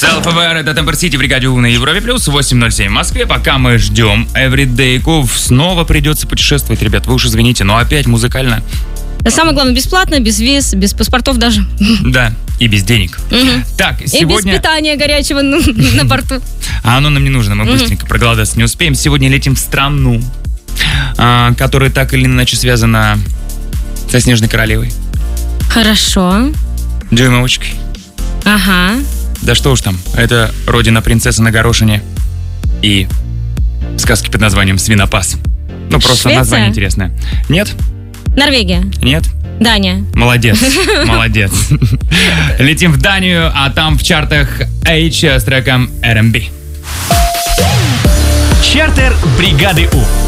Self-Aware, это Темпер Сити в бригаде У на Европе Плюс, 8.07 в Москве. Пока мы ждем Everydayку, снова придется путешествовать, ребят, вы уж извините, но опять музыкально. Самое главное, бесплатно, без виз, без паспортов даже. Да, и без денег. Так, сегодня... И без питания горячего на борту. А оно нам не нужно, мы быстренько проголодаться не успеем. Сегодня летим в страну, которая так или иначе связана со Снежной Королевой. Хорошо. Дюймовочкой. Ага. Да что уж там, это родина принцессы на горошине и сказки под названием «Свинопас». Ну, просто Швеция? название интересное. Нет? Норвегия. Нет? Дания. Молодец, молодец. Летим в Данию, а там в чартах H с треком R&B. Чартер бригады У.